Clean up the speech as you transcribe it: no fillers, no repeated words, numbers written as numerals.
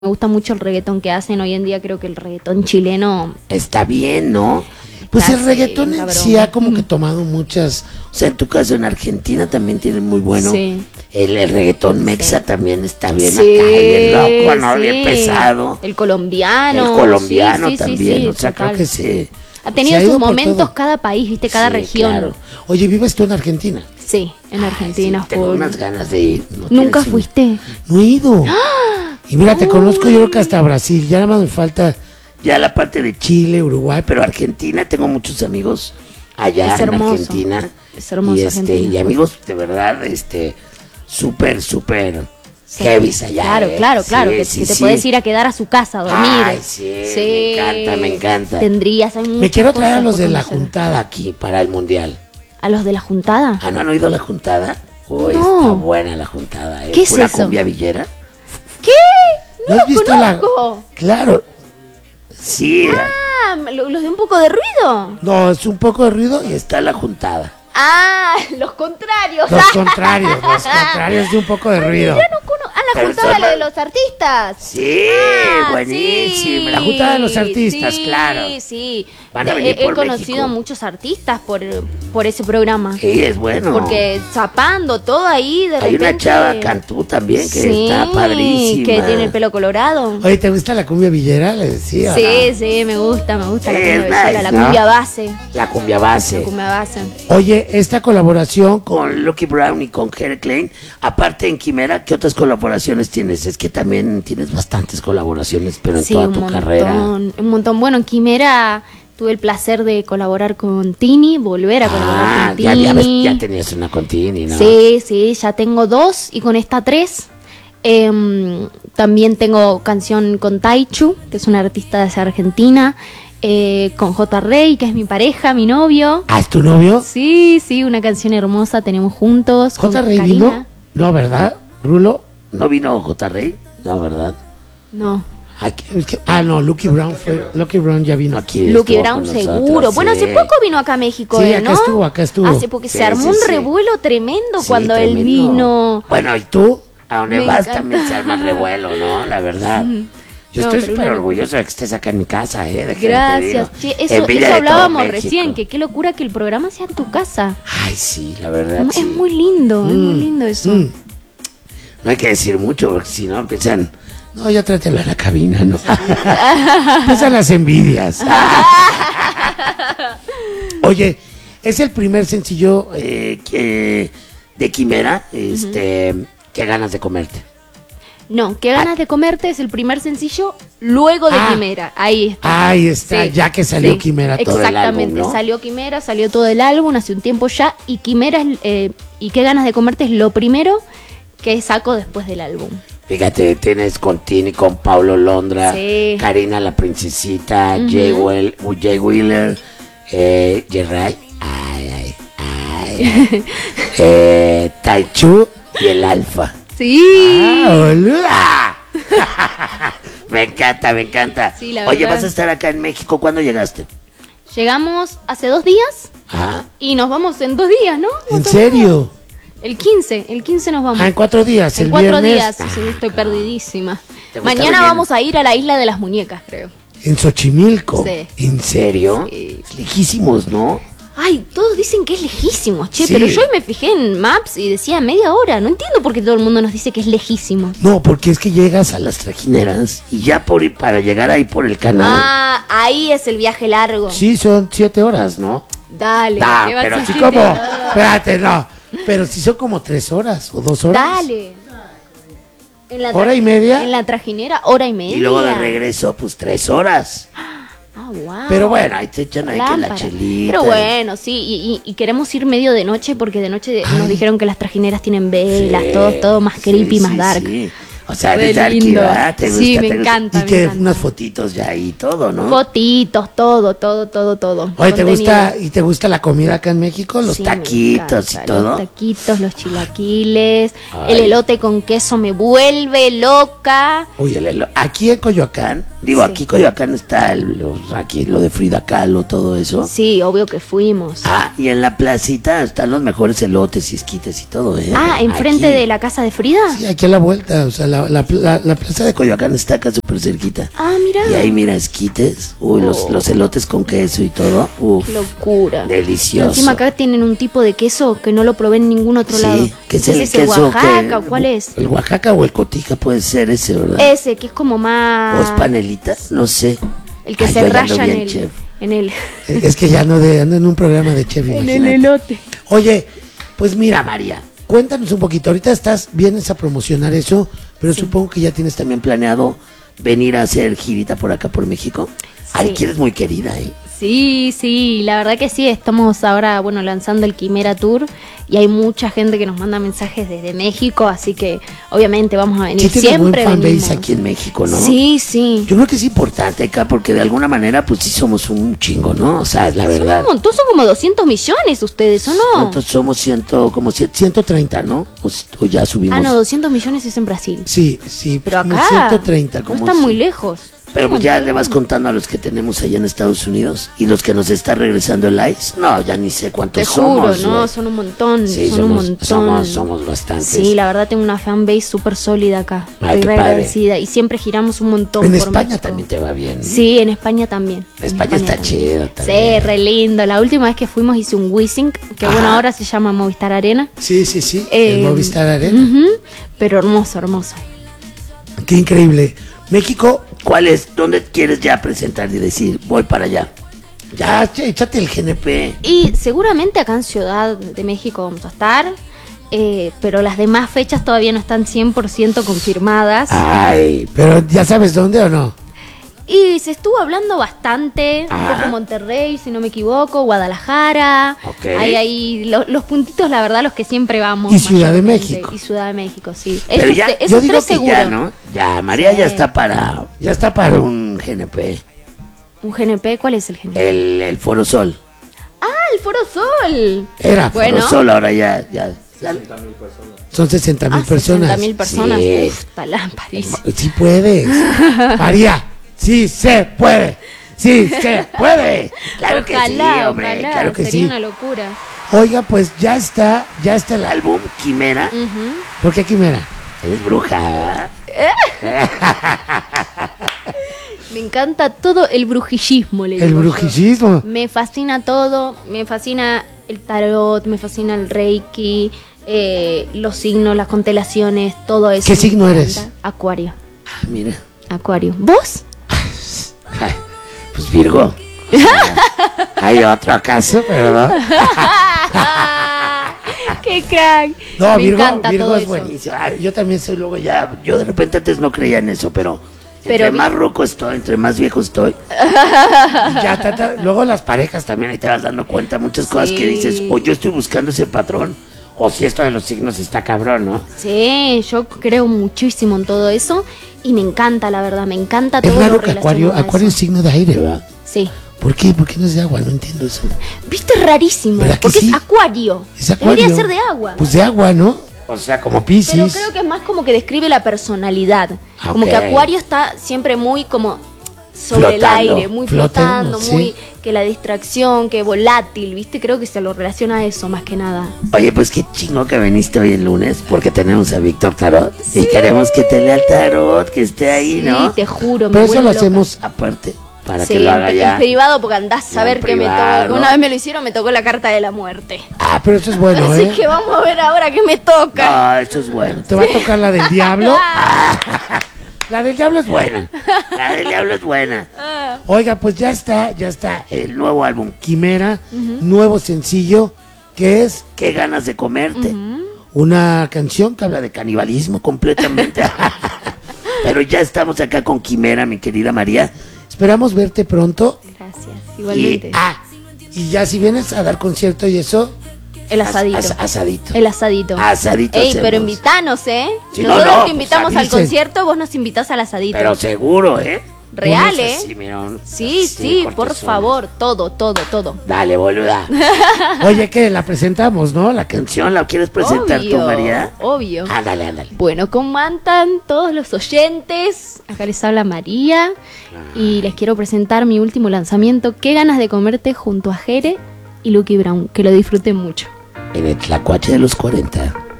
Me gusta mucho el reggaetón que hacen hoy en día. Creo que el reggaetón chileno está bien, ¿no? Pues el reggaetón en sí ha como que tomado muchas. O sea, en tu caso en Argentina también tienen muy bueno. Sí. El reggaetón mexa también está bien Sí, acá, bien loco, ¿no? sí. Bien pesado. El colombiano. El colombiano sí, también. sí, O sea, total. creo que se Ha tenido se ha ido sus por momentos todo. cada país, ¿viste? Cada Sí, región. claro. Oye, ¿vives tú en Argentina? Sí, en Argentina. Ay, sí, tengo full. unas ganas de ir. ¿No ¿Nunca tienes un- fuiste? No he ido. Y mira, te conozco yo creo que Uy. hasta Brasil. Ya nada más me falta ya la parte de Chile, Uruguay, pero Argentina, tengo muchos amigos allá Es en hermoso. Argentina. Es hermoso y Argentina. y amigos de verdad, súper, súper Sí. heavies allá. Claro, Sí, que sí, te sí. podés ir a quedar a su casa a dormir. Ay, sí, me encanta, me encanta. Tendrías, hay Me muchas quiero traer a cosas los por de la conocer. juntada aquí para el mundial. ¿A los de la juntada? ¿Ah, no han oído la juntada? Uy, No. está buena la juntada, ¿Qué es Pura eso? cumbia villera. ¿Qué? No has los visto conozco. Claro. Sí. Ah, los de un poco de ruido. No, es un poco de ruido y está la juntada. Ah, los contrarios. Los contrarios de un poco de ruido. Ya no conozco. Ah, la Pero juntada, son la de mal- los artistas. Sí, Ah, buenísimo. sí. La juntada de los artistas, Sí, claro. Sí, Van a venir He por conocido México. muchos artistas por ese programa. Sí, es bueno. Porque zapando todo ahí de Hay repente. una chava Cantú también que Sí, está padrísima. que tiene el pelo colorado. Oye, ¿te gusta la cumbia villera? Le decía. Sí, sí, me gusta la cumbia Es villera, nice, la ¿no? cumbia base. La cumbia base. La cumbia base. Oye, esta colaboración con Lucky Brown y con Jere Klein, aparte en Quimera, ¿qué otras colaboraciones tienes? Es que también tienes bastantes colaboraciones, pero en Sí, toda un tu montón, carrera. un montón. Bueno, en Quimera tuve el placer de colaborar con Tini, volver a colaborar con Tini. ya tenías una con Tini, ¿no? Sí, ya tengo 2 y con esta 3. También tengo canción con Taichu, que es una artista de Argentina, con J. Rey, que es mi pareja, mi novio. ¿Ah, es tu novio? Sí, una canción hermosa tenemos juntos. con ¿J. Rey Karina. vino? No, ¿verdad? ¿Rulo? ¿No vino J. Rey? No, ¿verdad? No. No, Lucky Brown ya vino aquí. Lucky estuvo Brown con nosotros, seguro. Bueno, sí. hace poco vino acá a México, Sí, ¿no? acá estuvo. Hace poco Sí, se armó sí, un sí. revuelo tremendo Sí, cuando él tremendo. vino. Bueno, ¿y tú? A donde Me vas encanta. también se arma revuelo, ¿no? La verdad. Yo No, estoy pero súper una- orgulloso de que estés acá en mi casa, déjame te Gracias. digo. Che, eso Envidia de todo hablábamos México. recién, que qué locura que el programa sea en tu casa. Ay, sí, la verdad. Es sí. muy lindo, es muy lindo eso. No hay que decir mucho, porque si no empiezan. No, ya trátelo a la cabina, ¿no? Empiezan las envidias. Oye, es el primer sencillo de Quimera, ¿qué ganas de comerte? No, qué ganas de comerte es el primer sencillo luego de Quimera. Ahí está. Ahí está, Sí, ya que salió sí, Quimera todo el álbum, exactamente, ¿no? salió Quimera, salió todo el álbum hace un tiempo ya. Y Quimera y qué ganas de comerte es lo primero que saco después del álbum. Fíjate, tienes con Tini, con Paulo Londra, Sí. Karina la Princesita, Jay Wheeler, Jerry, Taichu y el Alfa. Sí. ¡Ah, boluda! Me encanta, me encanta. Sí, la Oye, verdad. vas a estar acá en México, ¿cuándo llegaste? Llegamos hace 2 días Ah, y nos vamos en 2 días, ¿no? ¿en serio? El 15 nos vamos. Ah, en 4 días, En el 4 viernes. días, Ah, sí, estoy perdidísima. ¿Te gusta Mañana venir? vamos a ir a la Isla de las Muñecas, creo. En Xochimilco. Sí. ¿En serio? Sí. Es lejísimos, ¿no? Ay, todos dicen que es lejísimo, che, Sí. pero yo me fijé en Maps y decía media hora. No entiendo por qué todo el mundo nos dice que es lejísimo. No, porque es que llegas a las trajineras y ya para llegar ahí por el canal. Ah, ahí es el viaje largo. Sí, son 7 horas, ¿no? Dale. Ah, ¿qué vas pero a sí decir? como, espérate, no. Pero sí son como 3 horas o 2 horas. Dale. En la ¿Hora y media? En la trajinera, hora y media. Y luego de regreso, pues 3 horas. Ah, wow. Pero bueno, ahí te echan ahí que la Lámpara. chelita. Pero bueno, sí, y queremos ir medio de noche porque de noche nos dijeron que las trajineras tienen velas, Sí, todo más creepy, sí, más sí, dark. sí. O sea, Re de darky, lindo. ¿verdad? ¿Te Sí, gusta, me te gusta? encanta, Y me que encanta. unas fotitos ya y todo, ¿no? Fotitos, todo. Oye, ¿te Contenido. gusta, y te gusta la comida acá en México? Los Sí, me taquitos y encanta, todo. Los taquitos, los chilaquiles, Ay. el elote con queso me vuelve loca. Oye, aquí en Coyoacán, digo, Sí. aquí Coyoacán está aquí lo de Frida Kahlo, todo eso. Sí, obvio que fuimos. Ah, y en la placita están los mejores elotes y esquites y todo, ¿eh? Ah, enfrente Aquí. de la casa de Frida. Sí, aquí a la vuelta, o sea, la plaza de Coyoacán está acá súper cerquita. Ah, mira. Y ahí mira esquites, uy, los elotes con queso y todo, uf, Qué locura. delicioso. Encima acá tienen un tipo de queso que no lo probé en ningún otro lado. Sí, que es ¿Es el ese queso Oaxaca? que, ¿Cuál es? El Oaxaca o el Cotija puede ser ese, ¿verdad? Ese, que es como O es más... panelita, no sé. El que Ay, se yo ya ando raya bien, chef. en el Es que ya ando en un programa de chef, en el imagínate. elote. Oye, pues mira, María, cuéntanos un poquito. Ahorita vienes a promocionar eso, pero supongo que ya tienes también planeado venir a hacer girita por acá, por México. Ay, Sí. que eres muy querida, ¿eh? Sí, la verdad que sí, estamos ahora, bueno, lanzando el Quimera Tour y hay mucha gente que nos manda mensajes desde México, así que obviamente vamos a venir Sí tiene siempre. buen fanbase venimos. aquí en México, ¿no? Sí. Yo creo que es importante acá porque de alguna manera pues sí somos un chingo, ¿no? O sea, es la verdad. Un montón, son como 200 millones ustedes, ¿o no? ¿Cuántos somos? Como 130, ¿no? O ya subimos. Ah, no, 200 millones es en Brasil. Sí, Pero como acá 130, no como están sí. muy lejos. Pero Un pues ya montón. le vas contando a los que tenemos allá en Estados Unidos y los que nos está regresando el likes. No, ya ni sé cuántos Te juro, somos. no, güey. son un montón, Sí, son un montón. somos bastantes. Sí, la verdad tengo una fanbase súper sólida acá. Ay, Estoy qué re padre. agradecida y siempre giramos un montón En por España México. también te va bien. Sí, en España también. España está chido Sí, también. re lindo. La última vez que fuimos hice un Wissing, que bueno, Ajá. ahora se llama Movistar Arena. Sí. El Movistar Arena. Ujú, pero hermoso. Qué increíble. México, ¿cuál es? ¿Dónde quieres ya presentar y decir, voy para allá? Ya, échate el GNP. Y seguramente acá en Ciudad de México vamos a estar, pero las demás fechas todavía no están 100% confirmadas. Ay, pero ¿ya sabes dónde o no? Y se estuvo hablando bastante, un Ajá. poco Monterrey, si no me equivoco, Guadalajara. Ok. Hay ahí los puntitos, la verdad, los que siempre vamos. Y Ciudad de mayormente. México. Y Ciudad de México, sí. Pero Esos ya, te- yo esos digo tres que seguro. ya, ¿no? Ya, María Sí. ya está para un GNP. ¿Un GNP? ¿Cuál es el GNP? El Foro Sol. ¡Ah, el Foro Sol! Era Bueno. Foro Sol, ahora ya. Son 60,000 personas. 60.000 personas. Sí. Uf, está lámparísimo. Sí puedes. María, sí se puede. Sí se puede. Claro que sí, hombre. Ojalá, Claro que sería sí. una locura. Oiga, pues ya está el álbum Quimera. Ujú. ¿Por qué Quimera? Eres bruja. Me encanta todo el brujillismo, le El digo yo. brujillismo. Me fascina todo, me fascina el tarot, me fascina el reiki, los signos, las constelaciones, todo eso. ¿Qué me signo encanta. eres? Acuario. Ah, mira. Acuario. ¿Vos? Ay, pues Virgo. Hay otro acaso, pero no. ¡Qué crack! No, me Virgo, encanta Virgo todo es eso. buenísimo. Ay, yo también soy luego ya. Yo de repente antes no creía en eso, pero Pero entre más roco estoy, entre más viejo estoy. Y ya, luego las parejas también ahí te vas dando cuenta muchas cosas que dices, o yo estoy buscando ese patrón, o si esto de los signos está cabrón, ¿no? Sí, yo creo muchísimo en todo eso y me encanta, la verdad, me encanta Es todo lo raro que Acuario relacionado a es eso. signo de aire, ¿verdad? Sí. ¿Por qué? ¿Por qué no es de agua? No entiendo eso. ¿Viste? Rarísimo. ¿Verdad que Porque sí? es acuario. Es Acuario. Debería ser de agua. Pues de agua, ¿no? O sea, como Piscis. Pero creo que es más como que describe la personalidad. Como que Ok. Acuario está siempre muy como sobre Flotando, el aire, muy flotando, sí. muy que la distracción, que volátil, ¿viste? Creo que se lo relaciona a eso más que nada. Oye, pues qué chingo que viniste hoy el lunes, porque tenemos a Víctor Tarot. Y queremos que te lea el tarot, que esté ahí, ¿no? Sí, te juro, me Pero eso vuelvo lo loca. hacemos aparte, para Sí, que lo haga en ya. privado, porque andás a No, ver en qué me privado. toca. Una vez me lo hicieron, me tocó la carta de la muerte. Ah, pero eso es bueno, Así ¿eh? que vamos a ver ahora qué me toca. No, eso es bueno. ¿Te va a tocar la del diablo? La del diablo es buena. La del diablo es buena. Oiga, pues ya está el nuevo álbum Quimera, nuevo sencillo, que es Qué ganas de comerte. Una canción que habla de canibalismo completamente. Pero ya estamos acá con Quimera, mi querida María. Esperamos verte pronto. Gracias, Y, igualmente. y ya si vienes a dar concierto y eso, El asadito. asadito. El asadito. Asadito Ey, hacemos. pero invitanos, ¿eh? Sí, no, Nosotros no, te invitamos pues al avisen. concierto, vos nos invitás al asadito. Pero seguro, ¿eh? Real, No es ¿eh? así, mira, Sí, así, por cortesón. favor, todo. Dale, boluda. Oye, ¿qué? La presentamos, ¿no? La canción, ¿la quieres presentar tú, María? Obvio. Ándale. Bueno, ¿cómo andan todos los oyentes? Acá les habla María y les quiero presentar mi último lanzamiento, Qué ganas de comerte, junto a Jere y Lucky Brown. Que lo disfruten mucho. En el Tlacuache de los 40.